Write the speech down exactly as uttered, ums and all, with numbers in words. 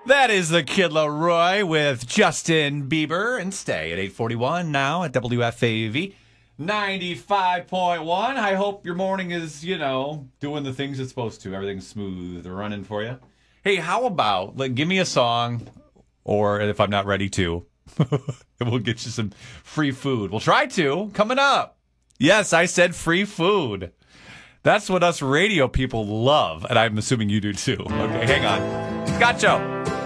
That is the Kid Leroy with Justin Bieber, and stay at eight forty-one now at W F A V ninety-five point one. I hope your morning is, you know, doing the things it's supposed to. Everything's smooth running for you. Hey, how about, like, give me a song, or if I'm not ready to, we'll get you some free food. We'll try to. Coming up. Yes, I said free food. That's what us radio people love, and I'm assuming you do too. Okay, hang on. Scott Show.